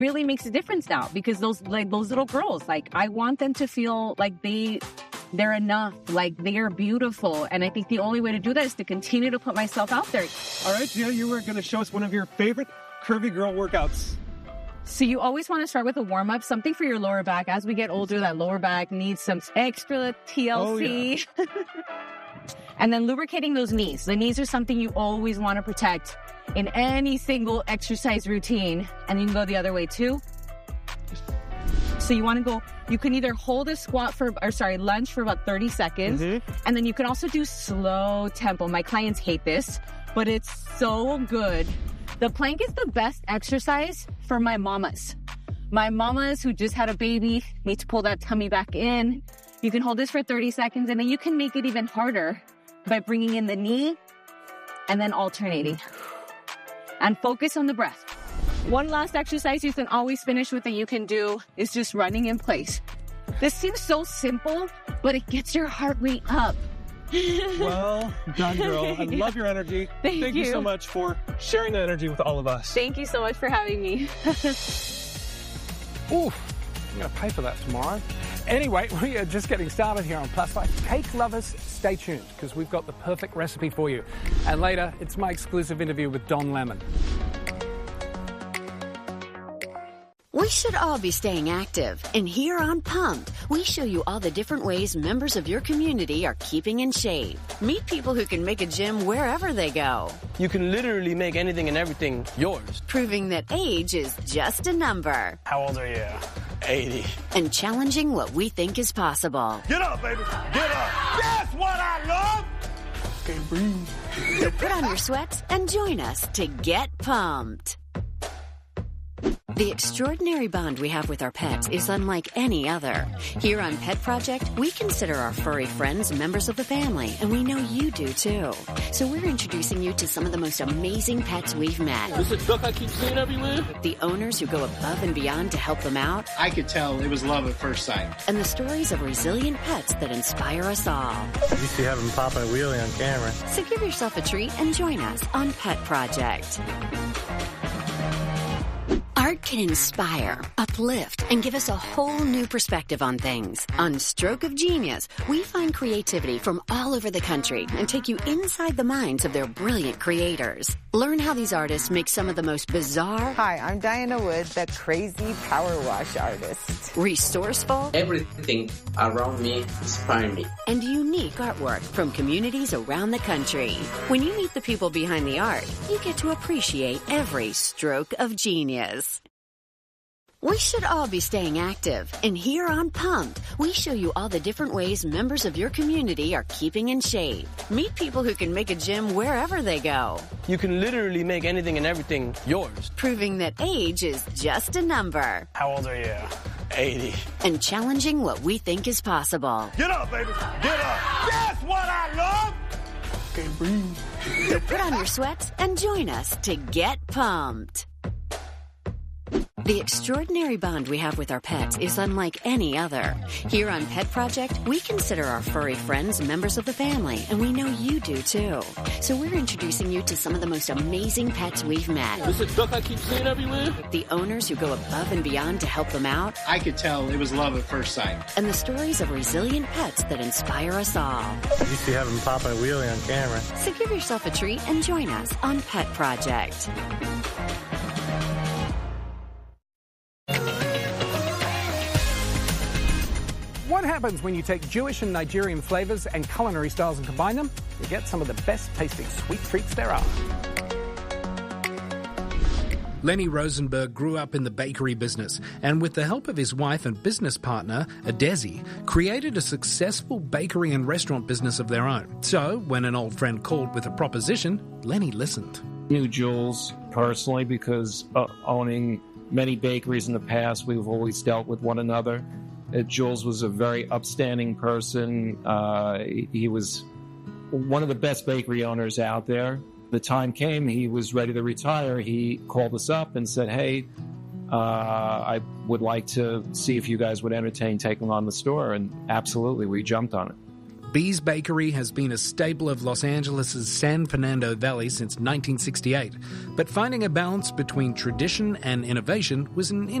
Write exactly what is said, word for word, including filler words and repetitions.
really makes a difference now, because those like those little girls, like I want them to feel like they they're enough, like they are beautiful. And I think the only way to do that is to continue to put myself out there. All right, Gina, you were going to show us one of your favorite curvy girl workouts. So you always want to start with a warm-up, something for your lower back. As we get older, that lower back needs some extra T L C. Oh, yeah. And then lubricating those knees. The knees are something you always want to protect in any single exercise routine. And you can go the other way too. So you want to go, you can either hold a squat for, or sorry, lunge for about thirty seconds. Mm-hmm. And then you can also do slow tempo. My clients hate this, but it's so good. The plank is the best exercise for my mamas. My mamas who just had a baby need to pull that tummy back in. You can hold this for thirty seconds, and then you can make it even harder by bringing in the knee and then alternating. And focus on the breath. One last exercise you can always finish with that you can do is just running in place. This seems so simple, but it gets your heart rate up. Well done, girl. I love your energy. Thank, Thank you. you so much for sharing that energy with all of us. Thank you so much for having me. Ooh, I'm going to pay for that tomorrow. Anyway, we are just getting started here on Plus Life. Cake lovers, stay tuned, because we've got the perfect recipe for you. And later, it's my exclusive interview with Don Lemon. We should all be staying active, and here on Pumped, we show you all the different ways members of your community are keeping in shape. Meet people who can make a gym wherever they go. You can literally make anything and everything yours. Proving that age is just a number. How old are you? eighty. And challenging what we think is possible. Get up, baby. Get up. That's what I love. Can't breathe. So put on your sweats and join us to get pumped. The extraordinary bond we have with our pets is unlike any other. Here on Pet Project, we consider our furry friends members of the family, and we know you do too. So we're introducing you to some of the most amazing pets we've met. Is it duck I keep seeing everywhere? The owners who go above and beyond to help them out. I could tell it was love at first sight. And the stories of resilient pets that inspire us all. You used to have them popping a wheelie on camera. So give yourself a treat and join us on Pet Project. Art can inspire, uplift, and give us a whole new perspective on things. On Stroke of Genius, we find creativity from all over the country and take you inside the minds of their brilliant creators. Learn how these artists make some of the most bizarre... Hi, I'm Diana Wood, the crazy power wash artist. Resourceful... Everything around me inspires me. And unique artwork from communities around the country. When you meet the people behind the art, you get to appreciate every stroke of genius. We should all be staying active, and here on Pumped, we show you all the different ways members of your community are keeping in shape. Meet people who can make a gym wherever they go. You can literally make anything and everything yours. Proving that age is just a number. How old are you? eighty. And challenging what we think is possible. Get up, baby. Get up. That's what I love. Can't breathe. So put on your sweats and join us to get pumped. The extraordinary bond we have with our pets is unlike any other. Here on Pet Project, we consider our furry friends members of the family, and we know you do too. So we're introducing you to some of the most amazing pets we've met. Is it duck I keep seeing everywhere? The owners who go above and beyond to help them out. I could tell it was love at first sight. And the stories of resilient pets that inspire us all. You used to have them popping a wheelie on camera. So give yourself a treat and join us on Pet Project. What happens when you take Jewish and Nigerian flavors and culinary styles and combine them? You get some of the best tasting sweet treats there are. Lenny Rosenberg grew up in the bakery business and with the help of his wife and business partner, Adesi, created a successful bakery and restaurant business of their own. So, when an old friend called with a proposition, Lenny listened. Knew Jules personally because uh, owning many bakeries in the past, we've always dealt with one another. Uh, Jules was a very upstanding person. Uh, he, he was one of the best bakery owners out there. The time came, he was ready to retire. He called us up and said, hey, uh, I would like to see if you guys would entertain taking on the store. And absolutely, we jumped on it. Bee's Bakery has been a staple of Los Angeles' San Fernando Valley since nineteen sixty-eight, but finding a balance between tradition and innovation was an